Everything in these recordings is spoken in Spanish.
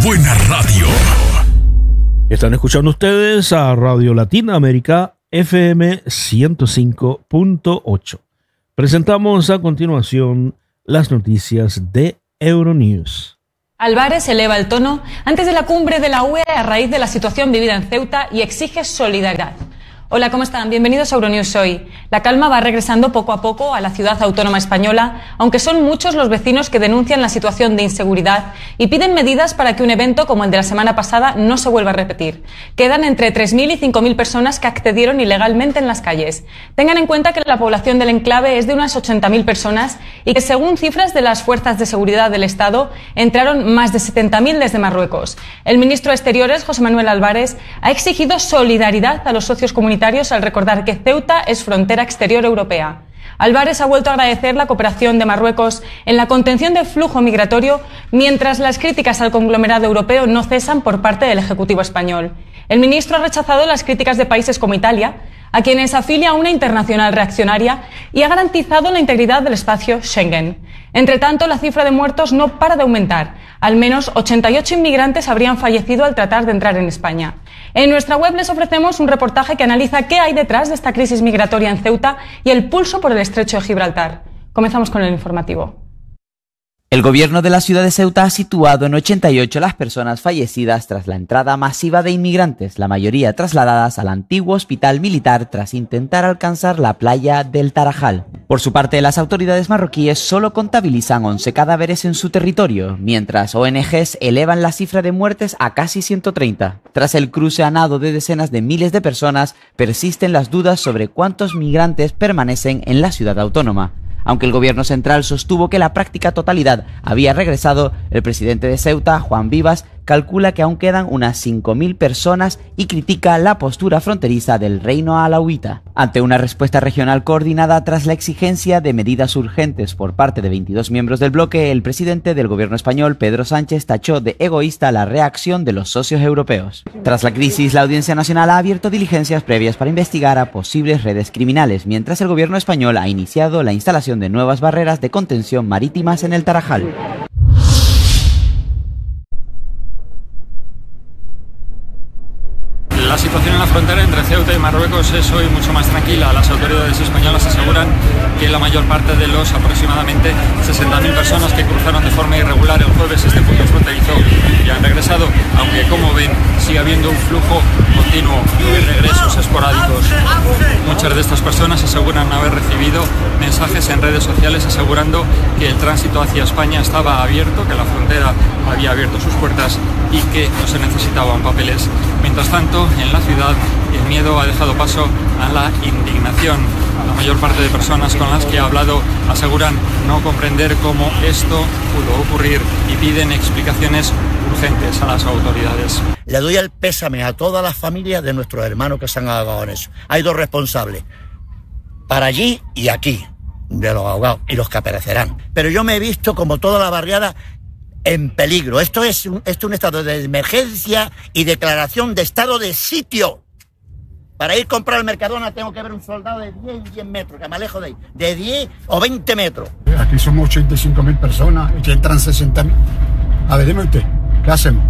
buena radio. Están escuchando ustedes a Radio Latinoamérica FM 105.8. Presentamos a continuación las noticias de Euronews. Álvarez eleva el tono antes de la cumbre de la UE a raíz de la situación vivida en Ceuta y exige solidaridad. Hola, ¿cómo están? Bienvenidos a Euronews hoy. La calma va regresando poco a poco a la ciudad autónoma española, aunque son muchos los vecinos que denuncian la situación de inseguridad y piden medidas para que un evento como el de la semana pasada no se vuelva a repetir. Quedan entre 3.000 y 5.000 personas que accedieron ilegalmente en las calles. Tengan en cuenta que la población del enclave es de unas 80.000 personas y que, según cifras de las fuerzas de seguridad del Estado, entraron más de 70.000 desde Marruecos. El ministro de Exteriores, José Manuel Álvarez, ha exigido solidaridad a los socios comunitarios al recordar que Ceuta es frontera exterior europea. Álvarez ha vuelto a agradecer la cooperación de Marruecos en la contención del flujo migratorio, mientras las críticas al conglomerado europeo no cesan por parte del Ejecutivo español. El ministro ha rechazado las críticas de países como Italia, a quienes afilia a una internacional reaccionaria, y ha garantizado la integridad del espacio Schengen. Entre tanto, la cifra de muertos no para de aumentar. Al menos 88 inmigrantes habrían fallecido al tratar de entrar en España. En nuestra web les ofrecemos un reportaje que analiza qué hay detrás de esta crisis migratoria en Ceuta y el pulso por el estrecho de Gibraltar. Comenzamos con el informativo. El gobierno de la ciudad de Ceuta ha situado en 88 las personas fallecidas tras la entrada masiva de inmigrantes, la mayoría trasladadas al antiguo hospital militar tras intentar alcanzar la playa del Tarajal. Por su parte, las autoridades marroquíes solo contabilizan 11 cadáveres en su territorio, mientras ONGs elevan la cifra de muertes a casi 130. Tras el cruce a nado de decenas de miles de personas, persisten las dudas sobre cuántos migrantes permanecen en la ciudad autónoma. Aunque el gobierno central sostuvo que la práctica totalidad había regresado, el presidente de Ceuta, Juan Vivas, calcula que aún quedan unas 5.000 personas y critica la postura fronteriza del reino alauita. Ante una respuesta regional coordinada tras la exigencia de medidas urgentes por parte de 22 miembros del bloque, el presidente del gobierno español, Pedro Sánchez, tachó de egoísta la reacción de los socios europeos. Tras la crisis, la Audiencia Nacional ha abierto diligencias previas para investigar a posibles redes criminales, mientras el gobierno español ha iniciado la instalación de nuevas barreras de contención marítimas en el Tarajal. La situación en la frontera entre Ceuta y Marruecos es hoy mucho más tranquila. Las autoridades españolas aseguran que la mayor parte de los aproximadamente 60.000 personas que cruzaron de forma irregular el jueves este punto fronterizo ya han regresado, aunque, como ven, sigue habiendo un flujo continuo de regresos esporádicos. Muchas de estas personas aseguran haber recibido mensajes en redes sociales asegurando que el tránsito hacia España estaba abierto, que la frontera había abierto sus puertas y que no se necesitaban papeles. Mientras tanto, en la ciudad, el miedo ha dejado paso a la indignación. La mayor parte de personas con las que he hablado aseguran no comprender cómo esto pudo ocurrir y piden explicaciones urgentes a las autoridades. Le doy el pésame a todas las familias de nuestros hermanos que se han ahogado en eso. Hay dos responsables, para allí y aquí, de los ahogados y los que perecerán. Pero yo me he visto, como toda la barriada, en peligro. Esto es un estado de emergencia y declaración de estado de sitio. Para ir a comprar al Mercadona tengo que ver un soldado de 10 metros, que me alejo de ahí, de 10 o 20 metros. Aquí somos 85.000 personas y que entran 60.000. A ver, dime usted, ¿qué hacemos?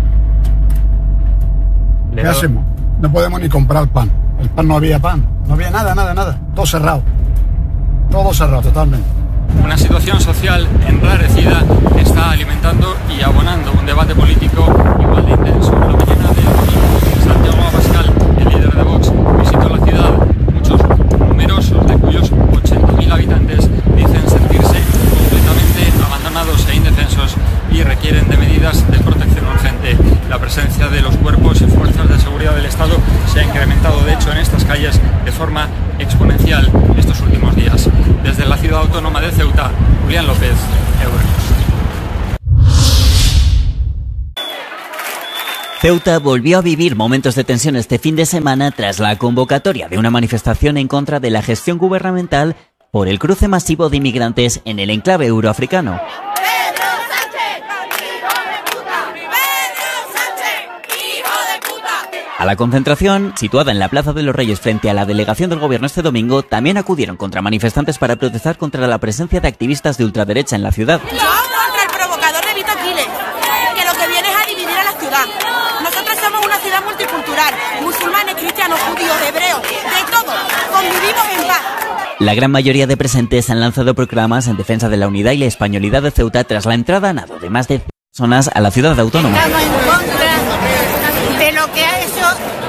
¿Qué hacemos? No podemos ni comprar pan. El pan no había pan, no había nada. Todo cerrado totalmente. Una situación social enrarecida está alimentando y abonando un debate político igual de intenso. La mañana del domingo, Santiago Abascal, el líder de Vox, visitó la ciudad. Muchos numerosos, de cuyos 80.000 habitantes, dicen sentirse completamente abandonados e indefensos y requieren de medidas de protección urgente. La presencia de los cuerpos y fuerzas de seguridad del Estado se ha incrementado, de hecho, en estas calles de forma exponencial estos últimos días. Desde la ciudad autónoma de Ceuta, Julián López, Euronews. Ceuta volvió a vivir momentos de tensión este fin de semana tras la convocatoria de una manifestación en contra de la gestión gubernamental por el cruce masivo de inmigrantes en el enclave euroafricano. A la concentración, situada en la Plaza de los Reyes frente a la delegación del gobierno este domingo, también acudieron contramanifestantes para protestar contra la presencia de activistas de ultraderecha en la ciudad. Yo contra el provocador de Vito Aquiles, que lo que viene es a dividir a la ciudad. cristianos, judíos, hebreos, de todo, convivimos en paz. La gran mayoría de presentes han lanzado proclamas en defensa de la unidad y la españolidad de Ceuta tras la entrada a nado de más de 100 personas a la ciudad autónoma. Estamos en contra de lo que ha hecho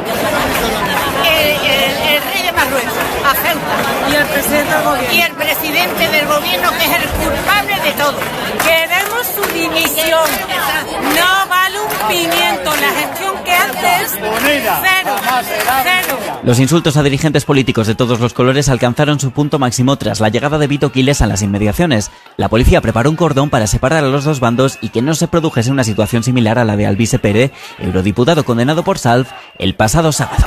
el rey de Marruecos a Ceuta y el presidente del gobierno, que es el culpable de todo. Queremos su dimisión. No vale un pimiento. La gestión que hace es cero. Los insultos a dirigentes políticos de todos los colores alcanzaron su punto máximo tras la llegada de Vito Quiles a las inmediaciones. La policía preparó un cordón para separar a los dos bandos y que no se produjese una situación similar a la de Alvise Pérez, eurodiputado condenado por Salv el pasado sábado.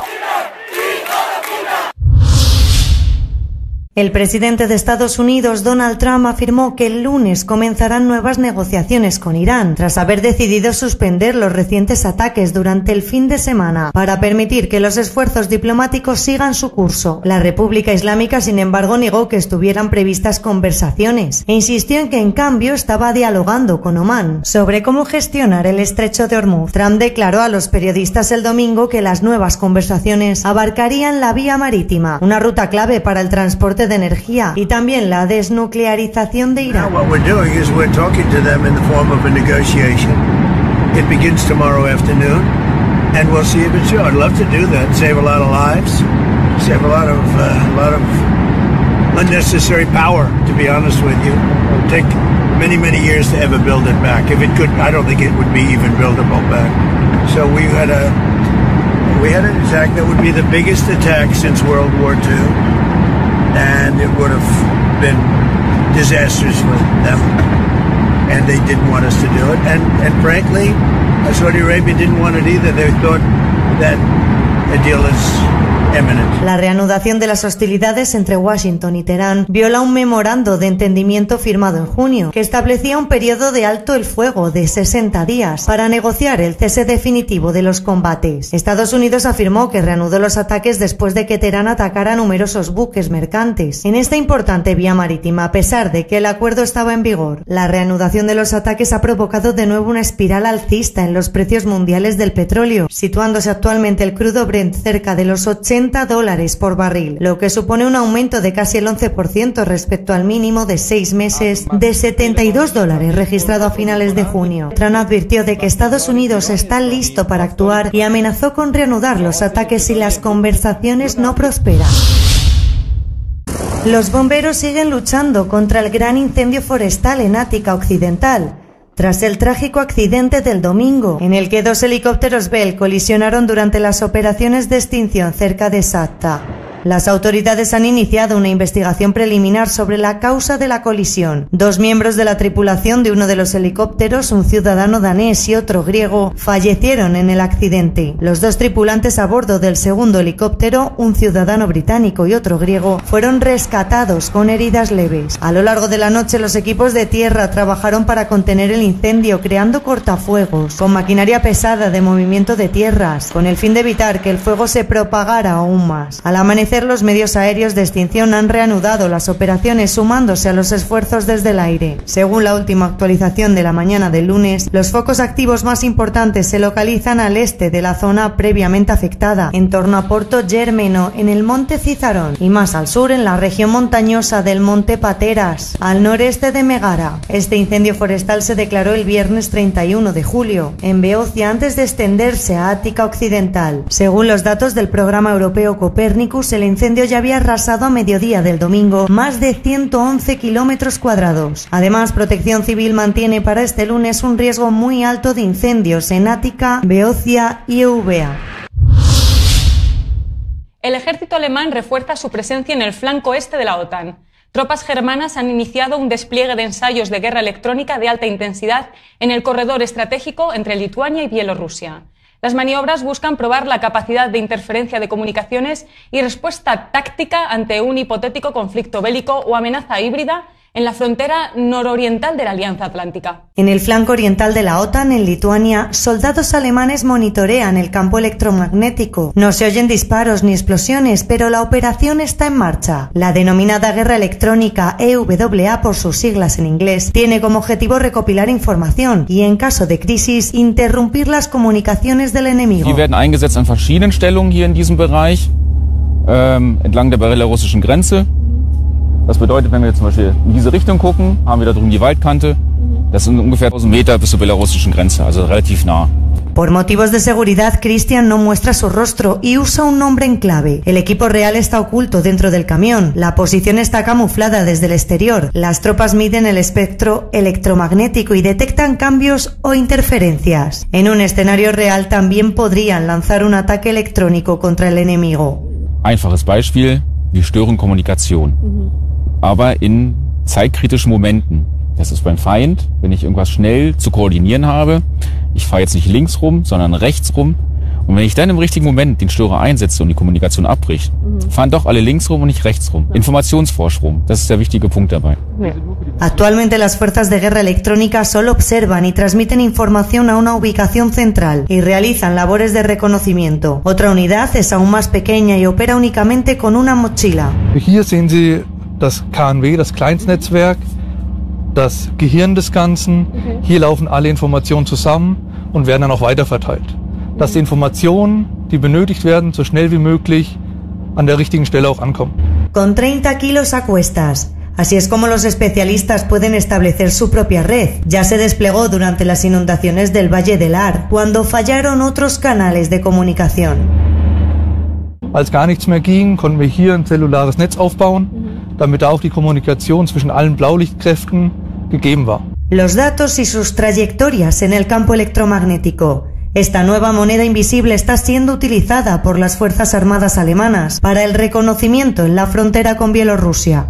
El presidente de Estados Unidos, Donald Trump, afirmó que el lunes comenzarán nuevas negociaciones con Irán, tras haber decidido suspender los recientes ataques durante el fin de semana, para permitir que los esfuerzos diplomáticos sigan su curso. La República Islámica, sin embargo, negó que estuvieran previstas conversaciones, e insistió en que, en cambio, estaba dialogando con Omán sobre cómo gestionar el estrecho de Hormuz. Trump declaró a los periodistas el domingo que las nuevas conversaciones abarcarían la vía marítima, una ruta clave para el transporte de energía, y también la desnuclearización de Irán. What we're doing is we're talking to them in the form of a negotiation. It begins tomorrow afternoon, and we'll see if it's true. I'd love to do that, save a lot of lives, save a lot of unnecessary power. To be honest with you, it'll take many years to ever build it back. If it could, I don't think it would be even buildable back. So we had an attack that would be the biggest attack since World War II. And it would have been disastrous for them. And they didn't want us to do it. And frankly, Saudi Arabia didn't want it either. They thought that a deal is imminent. La reanudación de las hostilidades entre Washington y Teherán viola un memorando de entendimiento firmado en junio, que establecía un periodo de alto el fuego de 60 días para negociar el cese definitivo de los combates. Estados Unidos afirmó que reanudó los ataques después de que Teherán atacara numerosos buques mercantes en esta importante vía marítima, a pesar de que el acuerdo estaba en vigor. La reanudación de los ataques ha provocado de nuevo una espiral alcista en los precios mundiales del petróleo, situándose actualmente el crudo Brent cerca de los $80 por barril, lo que supone un aumento de casi el 11% respecto al mínimo de 6 meses de $72 registrado a finales de junio. Trump advirtió de que Estados Unidos está listo para actuar y amenazó con reanudar los ataques si las conversaciones no prosperan. Los bomberos siguen luchando contra el gran incendio forestal en Ática Occidental, tras el trágico accidente del domingo, en el que 2 helicópteros Bell colisionaron durante las operaciones de extinción cerca de Satta. Las autoridades han iniciado una investigación preliminar sobre la causa de la colisión. 2 miembros de la tripulación de uno de los helicópteros, un ciudadano danés y otro griego, fallecieron en el accidente. Los 2 tripulantes a bordo del segundo helicóptero, un ciudadano británico y otro griego, fueron rescatados con heridas leves. A lo largo de la noche, los equipos de tierra trabajaron para contener el incendio, creando cortafuegos con maquinaria pesada de movimiento de tierras, con el fin de evitar que el fuego se propagara aún más. Al amanecer, los medios aéreos de extinción han reanudado las operaciones, sumándose a los esfuerzos desde el aire. Según la última actualización de la mañana del lunes, los focos activos más importantes se localizan al este de la zona previamente afectada, en torno a Porto Germeno, en el monte Cizarón, y más al sur en la región montañosa del monte Pateras, al noreste de Megara. Este incendio forestal se declaró el viernes 31 de julio, en Beocia, antes de extenderse a Ática Occidental. Según los datos del programa europeo Copernicus, el incendio ya había arrasado a mediodía del domingo más de 111 kilómetros cuadrados. Además, Protección Civil mantiene para este lunes un riesgo muy alto de incendios en Ática, Beocia y Eubea. El ejército alemán refuerza su presencia en el flanco este de la OTAN. Tropas germanas han iniciado un despliegue de ensayos de guerra electrónica de alta intensidad en el corredor estratégico entre Lituania y Bielorrusia. Las maniobras buscan probar la capacidad de interferencia de comunicaciones y respuesta táctica ante un hipotético conflicto bélico o amenaza híbrida en la frontera nororiental de la Alianza Atlántica. En el flanco oriental de la OTAN, en Lituania, soldados alemanes monitorean el campo electromagnético. No se oyen disparos ni explosiones, pero la operación está en marcha. La denominada guerra electrónica, EWA por sus siglas en inglés, tiene como objetivo recopilar información y, en caso de crisis, interrumpir las comunicaciones del enemigo. Die werden eingesetzt an verschiedenen Stellungen hier in diesem Bereich, entlang der belarussischen Grenze. Das bedeutet, wenn wir jetzt zum Beispiel in diese Richtung gucken, haben wir da drüben die Waldkante. Das sind ungefähr 1000 Meter bis zur belarussischen Grenze, also relativ nah. Por motivos de seguridad, Christian no muestra su rostro y usa un nombre en clave. El equipo real está oculto dentro del camión. La posición está camuflada desde el exterior. Las tropas miden el espectro electromagnético y detectan cambios o interferencias. En un escenario real también podrían lanzar un ataque electrónico contra el enemigo. Einfaches Beispiel, wir stören Kommunikation. Aber in zeitkritischen Momenten. Das ist beim Feind, wenn ich irgendwas schnell zu koordinieren habe. Ich fahre jetzt nicht links rum, sondern rechts rum. Und wenn ich dann im richtigen Moment den Störer einsetze und die Kommunikation abbricht, fahren doch alle links rum und nicht rechts rum. Informationsvorsprung, das ist der wichtige Punkt dabei. Actualmente las fuerzas de guerra electrónica solo observan y transmiten información a una ubicación central y realizan labores de reconocimiento. Otra unidad es aún más pequeña y opera únicamente con una mochila. Hier sehen Sie das KNW, das Kleinstnetzwerk, das Gehirn des Ganzen. Hier laufen alle Informationen zusammen und werden dann auch weiterverteilt. Dass die Informationen, die benötigt werden, so schnell wie möglich an der richtigen Stelle auch ankommen. Con 30 kilos a cuestas. Así es como los especialistas pueden establecer su propia red. Ya se desplegó durante las inundaciones del Valle del Ar, cuando fallaron otros canales de comunicación. Als gar nichts mehr ging, konnten wir hier ein zellulares Netz aufbauen, damit auch die Kommunikation zwischen allen Blaulichtkräften gegeben war. Los datos y sus trayectorias en el campo electromagnético. Esta nueva moneda invisible está siendo utilizada por las Fuerzas Armadas alemanas para el reconocimiento en la frontera con Bielorrusia.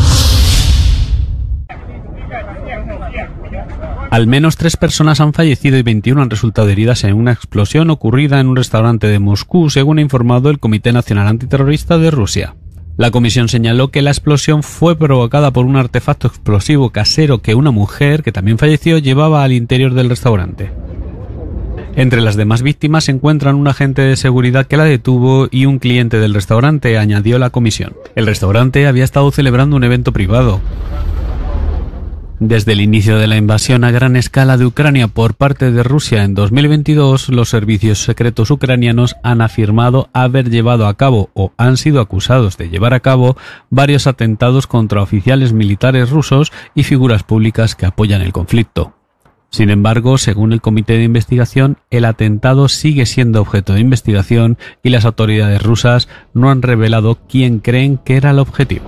Al menos 3 personas han fallecido y 21 han resultado heridas en una explosión ocurrida en un restaurante de Moscú, según ha informado el Comité Nacional Antiterrorista de Rusia. La comisión señaló que la explosión fue provocada por un artefacto explosivo casero que una mujer, que también falleció, llevaba al interior del restaurante. Entre las demás víctimas se encuentran un agente de seguridad que la detuvo y un cliente del restaurante, añadió la comisión. El restaurante había estado celebrando un evento privado. Desde el inicio de la invasión a gran escala de Ucrania por parte de Rusia en 2022, los servicios secretos ucranianos han afirmado haber llevado a cabo o han sido acusados de llevar a cabo varios atentados contra oficiales militares rusos y figuras públicas que apoyan el conflicto. Sin embargo, según el comité de investigación, el atentado sigue siendo objeto de investigación y las autoridades rusas no han revelado quién creen que era el objetivo.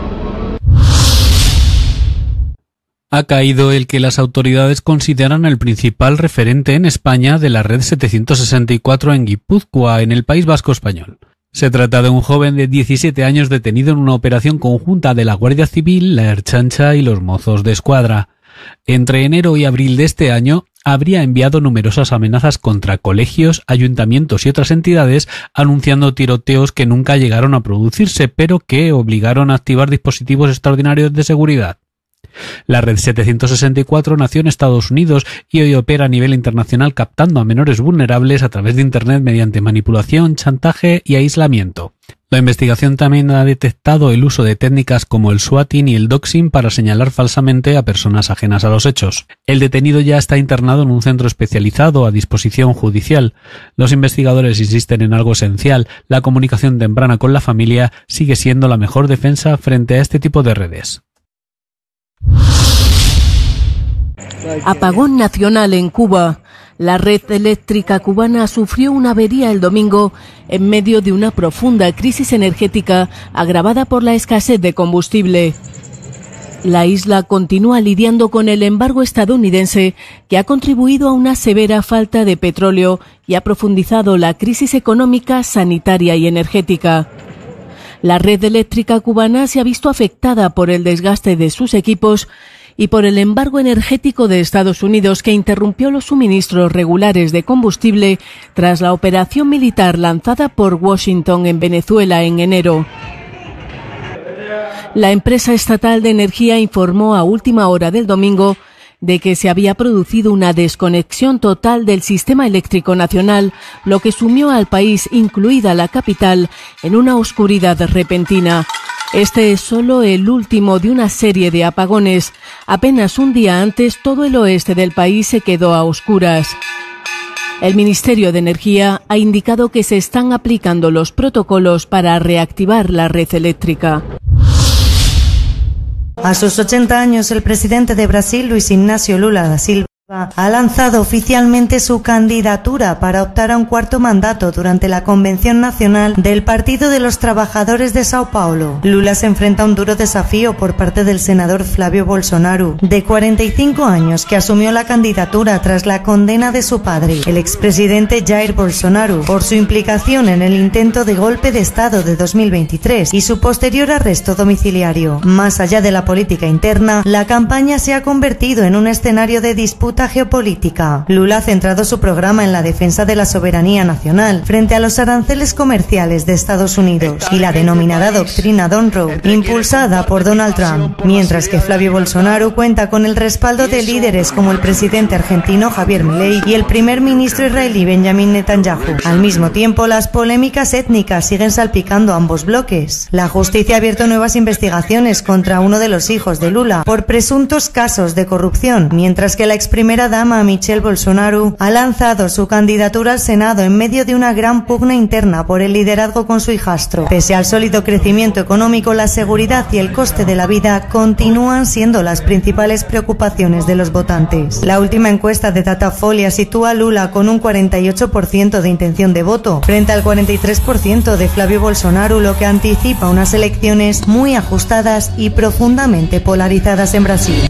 Ha caído el que las autoridades consideran el principal referente en España de la red 764 en Guipúzcoa, en el País Vasco español. Se trata de un joven de 17 años detenido en una operación conjunta de la Guardia Civil, la Ertzaintza y los Mozos de Escuadra. Entre enero y abril de este año, habría enviado numerosas amenazas contra colegios, ayuntamientos y otras entidades, anunciando tiroteos que nunca llegaron a producirse, pero que obligaron a activar dispositivos extraordinarios de seguridad. La red 764 nació en Estados Unidos y hoy opera a nivel internacional captando a menores vulnerables a través de Internet mediante manipulación, chantaje y aislamiento. La investigación también ha detectado el uso de técnicas como el swatting y el doxing para señalar falsamente a personas ajenas a los hechos. El detenido ya está internado en un centro especializado a disposición judicial. Los investigadores insisten en algo esencial: la comunicación temprana con la familia sigue siendo la mejor defensa frente a este tipo de redes. Apagón nacional en Cuba. La red eléctrica cubana sufrió una avería el domingo en medio de una profunda crisis energética agravada por la escasez de combustible. La isla continúa lidiando con el embargo estadounidense que ha contribuido a una severa falta de petróleo y ha profundizado la crisis económica, sanitaria y energética. La red eléctrica cubana se ha visto afectada por el desgaste de sus equipos y por el embargo energético de Estados Unidos, que interrumpió los suministros regulares de combustible tras la operación militar lanzada por Washington en Venezuela en enero. La empresa estatal de energía informó a última hora del domingo de que se había producido una desconexión total del sistema eléctrico nacional, lo que sumió al país, incluida la capital, en una oscuridad repentina. Este es solo el último de una serie de apagones. Apenas un día antes, todo el oeste del país se quedó a oscuras. El Ministerio de Energía ha indicado que se están aplicando los protocolos para reactivar la red eléctrica. A sus 80 años, el presidente de Brasil, Luis Ignacio Lula da Silva, ha lanzado oficialmente su candidatura para optar a un cuarto mandato durante la Convención Nacional del Partido de los Trabajadores de Sao Paulo. Lula se enfrenta a un duro desafío por parte del senador Flávio Bolsonaro, de 45 años, que asumió la candidatura tras la condena de su padre, el expresidente Jair Bolsonaro, por su implicación en el intento de golpe de Estado de 2023 y su posterior arresto domiciliario. Más allá de la política interna, la campaña se ha convertido en un escenario de disputa geopolítica. Lula ha centrado su programa en la defensa de la soberanía nacional frente a los aranceles comerciales de Estados Unidos y la denominada doctrina Monroe, impulsada por Donald Trump, mientras que Flávio Bolsonaro cuenta con el respaldo de líderes como el presidente argentino Javier Milei y el primer ministro israelí Benjamin Netanyahu. Al mismo tiempo, las polémicas étnicas siguen salpicando ambos bloques. La justicia ha abierto nuevas investigaciones contra uno de los hijos de Lula por presuntos casos de corrupción, mientras que la ex primera dama Michelle Bolsonaro ha lanzado su candidatura al Senado en medio de una gran pugna interna por el liderazgo con su hijastro. Pese al sólido crecimiento económico, la seguridad y el coste de la vida continúan siendo las principales preocupaciones de los votantes. La última encuesta de Datafolia sitúa a Lula con un 48% de intención de voto, frente al 43% de Flávio Bolsonaro, lo que anticipa unas elecciones muy ajustadas y profundamente polarizadas en Brasil.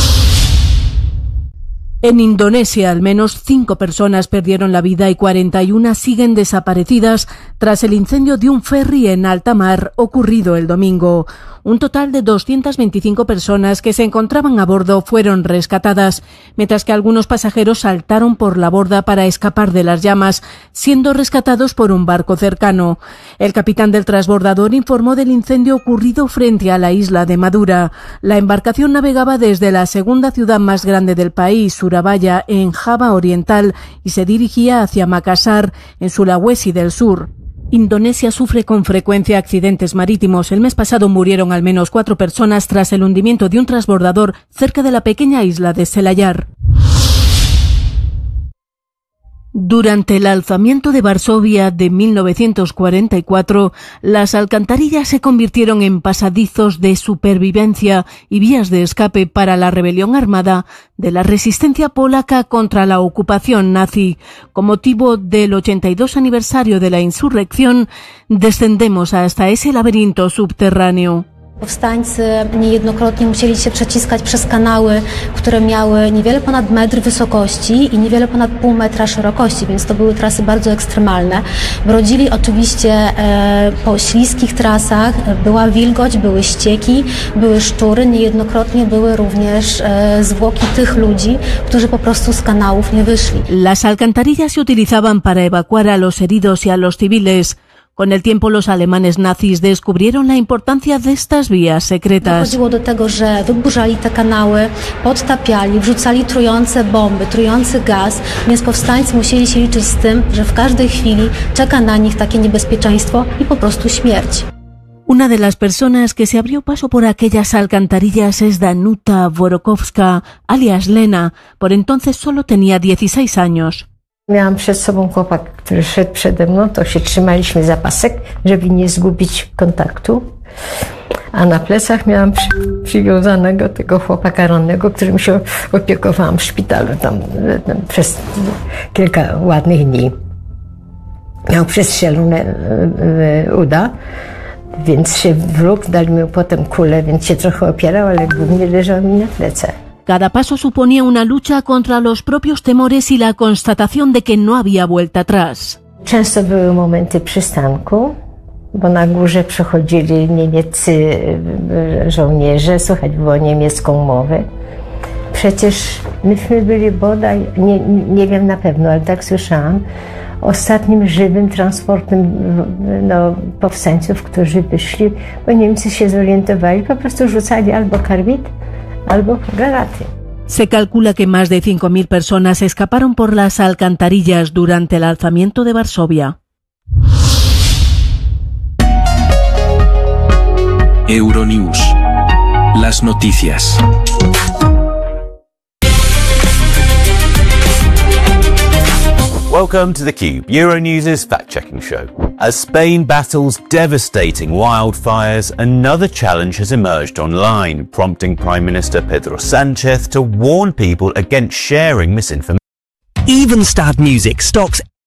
En Indonesia, al menos 5 personas perdieron la vida y 41 siguen desaparecidas tras el incendio de un ferry en alta mar ocurrido el domingo. Un total de 225 personas que se encontraban a bordo fueron rescatadas, mientras que algunos pasajeros saltaron por la borda para escapar de las llamas, siendo rescatados por un barco cercano. El capitán del transbordador informó del incendio ocurrido frente a la isla de Madura. La embarcación navegaba desde la segunda ciudad más grande del país, Surabaya, en Java Oriental, y se dirigía hacia Makassar, en Sulawesi del Sur. Indonesia sufre con frecuencia accidentes marítimos. El mes pasado murieron al menos 4 personas tras el hundimiento de un transbordador cerca de la pequeña isla de Selayar. Durante el alzamiento de Varsovia de 1944, las alcantarillas se convirtieron en pasadizos de supervivencia y vías de escape para la rebelión armada de la resistencia polaca contra la ocupación nazi. Con motivo del 82 aniversario de la insurrección, descendemos hasta ese laberinto subterráneo. Powstańcy niejednokrotnie musieli się przeciskać przez kanały, które miały niewiele ponad metr wysokości i niewiele ponad pół metra szerokości, więc to były trasy bardzo ekstremalne. Brodzili oczywiście po śliskich trasach, była wilgoć, były ścieki, były szczury, niejednokrotnie były również zwłoki tych ludzi, którzy po prostu z kanałów nie wyszli. Las alcantarillas se utilizaban para evacuar a los heridos y a los civiles. Con el tiempo, los alemanes nazis descubrieron la importancia de estas vías secretas. Dochodziło do tego, że wyburzali te kanały, podtapiali, wrzucali trujące bomby, trujący gaz, więc powstańcy musieli się liczyć z tym, że w każdej chwili czeka na nich takie niebezpieczeństwo i po prostu śmierć. Una de las personas que se abrió paso por aquellas alcantarillas es Danuta Worokowska, alias Lena. Por entonces solo tenía 16 años. Miałam przed sobą chłopak, który szedł przede mną, to się trzymaliśmy za pasek, żeby nie zgubić kontaktu. A na plecach miałam przywiązanego tego chłopaka rannego, którym się opiekowałam w szpitalu tam przez kilka ładnych dni. Miał przestrzelone uda, więc się wlókł, dali mi potem kulę, więc się trochę opierał, ale głównie leżał mi na plecach. Cada paso suponía una lucha contra los propios temores y la constatación de que no había vuelta atrás. Często były momenty przystanku, bo na górze przechodzili niemieccy żołnierze, słychać było niemiecką mowę. Przecież myśmy byli bodaj, nie wiem na pewno, ale tak słyszałam, ostatnim żywym transportem powstańców, którzy wyszli, bo Niemcy się zorientowali, po prostu rzucali albo karbid, albo granaty. Se calcula que más de 5.000 personas escaparon por las alcantarillas durante el alzamiento de Varsovia. Euronews. Las noticias. Welcome to theCUBE, Euronews' fact-checking show. As Spain battles devastating wildfires, another challenge has emerged online, prompting Prime Minister Pedro Sánchez to warn people against sharing misinformation. Evenstad Music stocks